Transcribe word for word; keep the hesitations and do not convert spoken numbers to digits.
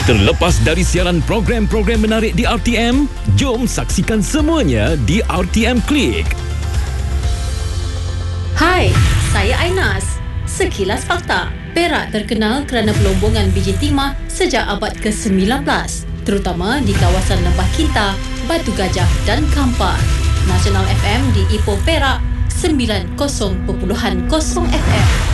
Terlepas dari siaran program-program menarik di R T M, jom saksikan semuanya di R T M Klik. Hai, saya Ainas. Sekilas fakta. Perak terkenal kerana pelombongan biji timah sejak abad ke sembilan belas, terutama di kawasan Lembah Kinta, Batu Gajah dan Kampar. Nasional F M di Ipoh Perak sembilan kosong kosong F M.